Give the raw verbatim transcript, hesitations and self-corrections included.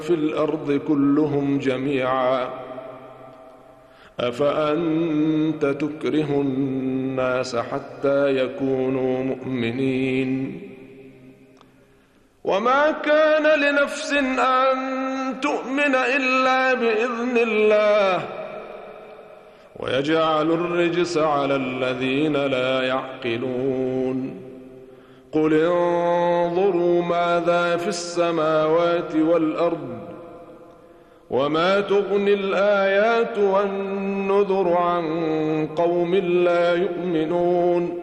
في الأرض كلهم جميعا أفأنت تكره الناس حتى يكونوا مؤمنين وما كان لنفس أن تؤمن إلا بإذن الله ويجعل الرجس على الذين لا يعقلون قل انظروا ماذا في السماوات والأرض وما تغني الآيات والنذر عن قوم لا يؤمنون